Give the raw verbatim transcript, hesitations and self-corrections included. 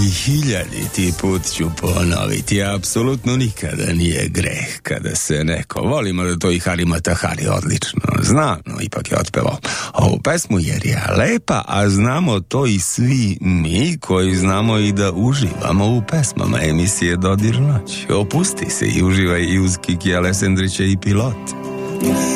I hiljaditi put ću ponoviti, apsolutno nikada nije greh kada se neko, volimo da to i Hari Matahari odlično zna, no ipak je otpevao ovu pesmu jer je lepa, a znamo to i svi mi koji znamo i da uživamo u pesmama emisije Dodir noć. Opusti se i uživaj i uz Kiki Alessandrića i Pilot.